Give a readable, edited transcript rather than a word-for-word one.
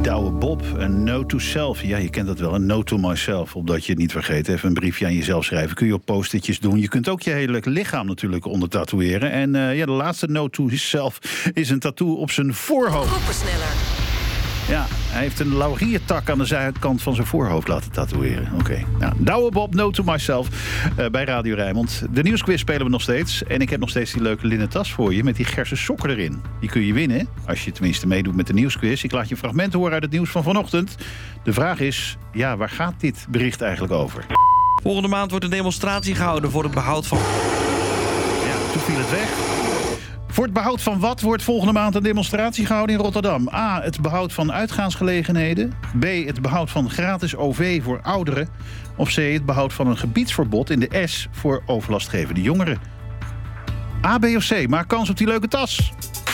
Douwe Bob, een note to self. Ja, je kent dat wel, een note to myself. Opdat je het niet vergeet, even een briefje aan jezelf schrijven. Kun je op post-itjes doen. Je kunt ook je hele lichaam natuurlijk onder tatoeëren. En de laatste note to self is een tattoo op zijn voorhoofd. Groepensneller. Ja, hij heeft een lauriertak aan de zijkant van zijn voorhoofd laten tatoeëren. Oké. Nou, Douwe Bob, note to myself, bij Radio Rijnmond. De nieuwsquiz spelen we nog steeds. En ik heb nog steeds die leuke linnen tas voor je met die gersen sokken erin. Die kun je winnen, als je tenminste meedoet met de nieuwsquiz. Ik laat je fragmenten horen uit het nieuws van vanochtend. De vraag is, ja, waar gaat dit bericht eigenlijk over? Volgende maand wordt een demonstratie gehouden voor het behoud van... Ja, toen viel het weg. Voor het behoud van wat wordt volgende maand een demonstratie gehouden in Rotterdam? A, het behoud van uitgaansgelegenheden. B, het behoud van gratis OV voor ouderen. Of C, het behoud van een gebiedsverbod in de S voor overlastgevende jongeren. A, B of C, maak kans op die leuke tas.